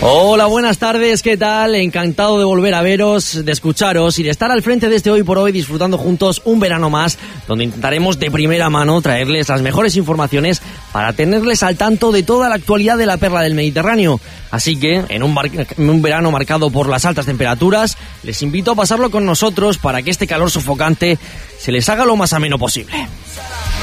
Hola, buenas tardes, ¿qué tal? Encantado de volver a veros, de escucharos y de estar al frente de este Hoy por Hoy disfrutando juntos un verano más, donde intentaremos de primera mano traerles las mejores informaciones para tenerles al tanto de toda la actualidad de la perla del Mediterráneo. Así que, en un verano marcado por las altas temperaturas, les invito a pasarlo con nosotros para que este calor sofocante se les haga lo más ameno posible.